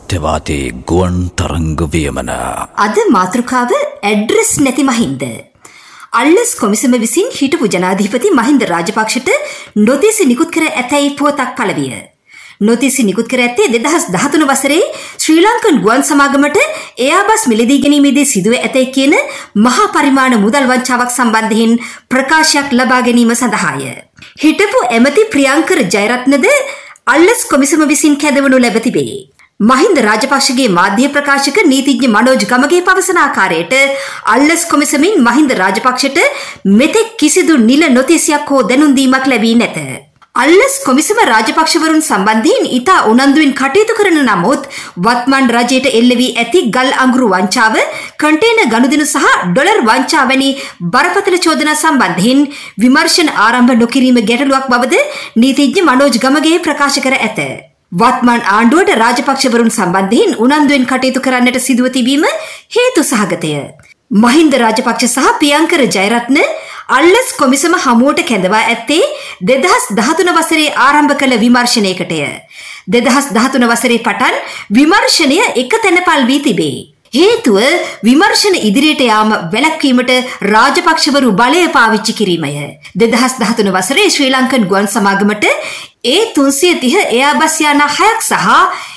සත්‍යවාදී ගුවන් තරංග වියමන. අද මාතෘකාව ඇඩ්‍රස් නැති මහින්ද. අල්ලස් කොමිසම විසින් හිටපු ජනාධිපති මහින්ද රාජපක්ෂට නොතිස් නිකුත් කර ඇතැයි පුවතක් පළවිය. නොතිස් නිකුත් කර ඇත්තේ 2013 වසරේ ශ්‍රී ලංකන් ගුවන් සමාගමට එයාබස් මිලදී ගැනීමේදී සිදුව ඇතැයි කියන මහා පරිමාණ මුදල් වංචාවක් සම්බන්ධයෙන් ප්‍රකාශයක් ලබා ගැනීම සඳහාය. හිටපු ඇමති ප්‍රියංකර ජයරත්නද අල්ලස් කොමිසම විසින් කැඳවනු ලැබ තිබේ. මහින්ද රාජපක්ෂගේ මාධ්‍ය ප්‍රකාශක නීතිඥ මනෝජ් ගමගේ පවසන ආකාරයට අල්ලස් කොමිසමින් මහින්ද රාජපක්ෂට මෙතෙක් කිසිදු නිල නොතිසියක් හෝ දැනුම් දීමක් ලැබී නැත. අල්ලස් කොමිසම රාජපක්ෂවරුන් සම්බන්ධයෙන් ඉතා උනන්දුවෙන් කටයුතු කරන නමුත් වත්මන් රජයට එල්ල වී ඇති ගල් අඟුරු වංචාව, කන්ටේනර් ගනුදෙනු සහ ඩොලර් වංචා වැනි බරපතල චෝදනා සම්බන්ධයෙන් විමර්ශන ආරම්භ නොකිරීම ගැටලුවක් බවද නීතිඥ මනෝජ් ගමගේ ප්‍රකාශ කර ඇත. වත්මන් ආණ්ඩුවට රාජපක්ෂවරුන් සම්බන්ධයෙන් උනන්දුවෙන් කටයුතු කරන්නට සිදුව තිබීම හේතු සහගතය. මහින්ද රාජපක්ෂ සහ ප්‍රියංකර ජයරත්න අල්ලස් කොමිසම හමුවට කැඳවා ඇත්තේ 2013 වසරේ ආරම්භ කළ විමර්ශනයකටය. 2013 වසරේ පටන් විමර්ශනය එක තැනපල් වී තිබේ. හේතුව විමර්ශන ඉදිරියට යාම වැළැක්වීමට රාජපක්ෂවරු බලය පාවිච්චි කිරීමය. 2013 වසරේ ශ්‍රී ලංකන් ගුවන් සමාගමට A330 එයාබස් යානා 6ක් සහ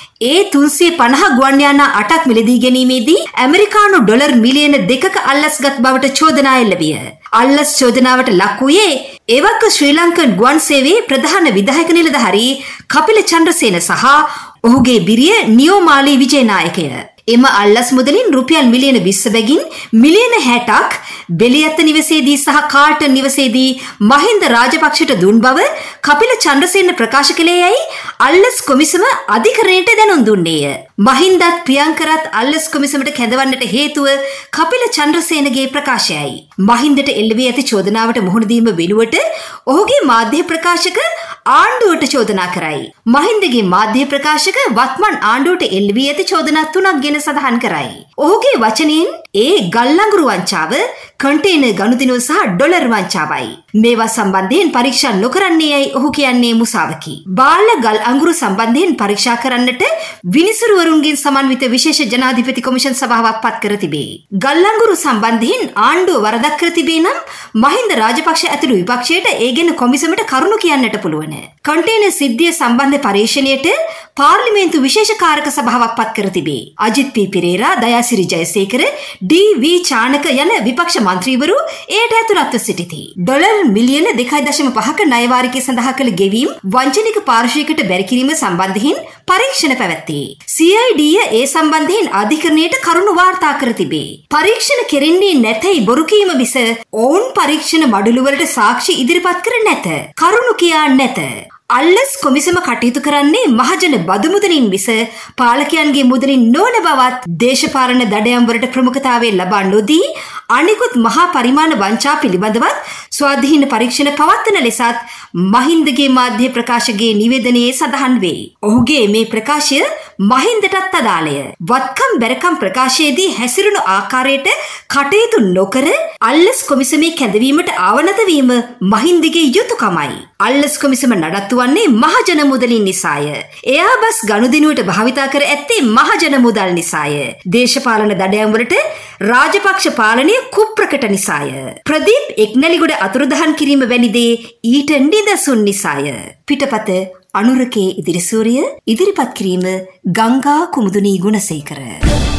A350 ගුවන් යානා 8ක් මිලදී ගැනීමේදී ඇමරිකානු ඩොලර් මිලියන 2ක අල්ලස්ගත් බවට චෝදනා එල්ල විය. අල්ලස් චෝදනාවට ලක් වූයේ එවක ශ්‍රී ලංකන් ගුවන් සේවයේ ප්‍රධාන විධායක නිලධාරී කපිල චන්ද්‍රසේන සහ ඔහුගේ බිරිය නියෝමාලී විජේනායකය. එම අල්ලස් මුදලින් රුපියල් මිලියන 20 බැගින් මිලියන 60ක් බෙලියත්ත නිවසේදී සහ කාල්ටන් නිවසේදී මහින්ද රාජපක්ෂට දුන් බව කපිල චන්ද්‍රසේන ප්‍රකාශ කළේයයි අල්ලස් කොමිසම අධිකරණයට දැනුම් දුන්නේය. මහින්දත් ප්‍රියංකරත් අල්ලස් කොමිසමට කැඳවන්නට හේතුව කපිල චන්ද්‍රසේනගේ ප්‍රකාශයයි. මහින්දට එල්ල වී ඇති චෝදනාවට මුහුණ දීම වෙනුවට ඔහුගේ මාධ්‍ය ප්‍රකාශක ආණ්ඩුවට චෝදනා කරයි. මහින්දගේ මාධ්‍ය ප්‍රකාශක වත්මන් ආණ්ඩුවට එල්ල වී ඇති චෝදනා 3ක් ගැන සඳහන් කරයි. ඔහුගේ වචනයෙන් ඒ ගල් අඟුරු වංචාව, කන්ටේනර් ගනුදෙනුව සහ ඩොලර් වංචාවයි. මේවා සම්බන්ධයෙන් පරීක්ෂා නොකරන්නේ යයි ඔහු කියන්නේ මුසාවකි. බාල ගල් අඟුරු සම්බන්ධයෙන් පරීක්ෂා කරන්නට විනිසුරුවරුන්ගෙන් සමන්විත විශේෂ ජනාධිපති කොමිෂන් සභාවක් පත් කර තිබේ. ගල් අඟුරු සම්බන්ධයෙන් ආණ්ඩුව වරදක් කර තිබේ නම් මහින්ද රාජපක්ෂ ඇතුළු විපක්ෂයට ඒ ගැන කොමිසමට කරුණු කියන්නට පුළුවන්. කන්ටේනර් සිද්ධිය සම්බන්ධ පරීක්ෂණයට පාර්ලිමේන්තු විශේෂ කාරක සභාවක් පත් කර තිබේ. අජිත් පී පෙරේරා, දයාසිරි ජයසේකර, ඩී.වී. චානක යන විපක්ෂ මන්ත්‍රීවරු එයට ඇතුළත්ව සිටිති. ඩොලර් මිලියන 2.5ක ණය වාරිකය සඳහා කළ ගෙවීම් වංචනික පාර්ශ්වයකට බැරි කිරීම සම්බන්ධයෙන් පරීක්ෂණ පැවැත්තේ. CID ඒ සම්බන්ධයෙන් අධිකරණයට කරුණු වාර්තා කර තිබේ. පරීක්ෂණ කෙරෙන්නේ නැතයි බොරු කීම මිස ඔවුන් පරීක්ෂණ මඩලු වලට සාක්ෂි ඉදිරිපත් කර නැත. කරුණු කියා නැත. අල්ලස් කොමිසම කටයුතු කරන්නේ මහජන බදු මුදලින් මිස පාලකයන්ගේ මුදලින් නොවන බවත් දේශපාලන දඩයම් වලට ප්‍රමුඛතාවය ලබා නොදී අනිකුත් මහා පරිමාණ වංචා පිළිබඳවත් ස්වාධීන පරීක්ෂණ පවත්වන ලෙසත් මහින්දගේ මාධ්‍ය ප්‍රකාශකගේ නිවේදනයේ සඳහන් වේ. ඔහුගේ මේ ප්‍රකාශය මහින්දටත් අදාළය. වත්කම් බැරකම් ප්‍රකාශයේදී හැසිරුණු ආකාරයට කටයුතු නොකර අල්ලස් කොමිසමේ කැඳවීමට ආවනත වීම මහින්දගේ යුතුයකමයි. අල්ලස් කොමිසම නඩත්තු වන්නේ මහජන මුදලින් නිසාය. එයාබස් ගනුදෙනුවට භාවිතා කර ඇත්තේ මහජන මුදල් නිසාය. දේශපාලන දඩයම් වලට රාජපක්ෂ පාලනය කුප්‍රකට නිසාය. ප්‍රදීප් එක්නැලිගොඩ අතුරුදහන් කිරීම වැනි දේ ඊට නිදසුන් නිසාය. පිටපත අනුරකේ ඉදිරිසූරිය ඉදිරිපත් කිරීම ගංගා කුමුදුනී ගුණසේකර.